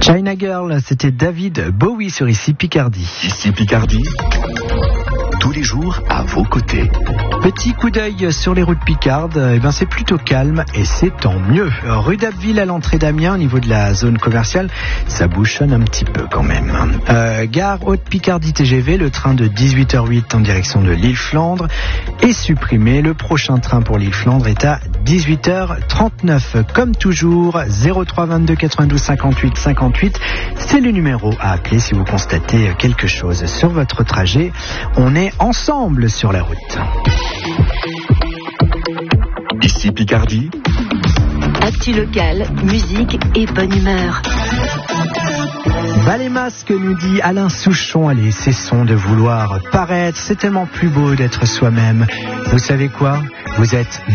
China Girl, c'était David Bowie sur Ici Picardie. Ici Picardie, tous les jours à vos côtés. Petit coup d'œil sur les routes picardes, c'est plutôt calme et c'est tant mieux. Rue d'Abbeville à l'entrée d'Amiens, au niveau de la zone commerciale, ça bouchonne un petit peu quand même. Gare Haute-Picardie TGV, le train de 18h08 en direction de l'Île-Flandre est supprimé. Le prochain train pour l'Île-Flandre est à 18h39. Comme toujours, 03 22 92 58 58, c'est le numéro à appeler si vous constatez quelque chose sur votre trajet. On est ensemble sur la route. Ici Picardie. Actu local, musique et bonne humeur. Bas les masques, nous dit Alain Souchon. Allez, cessons de vouloir paraître. C'est tellement plus beau d'être soi-même. Vous savez quoi ? Vous êtes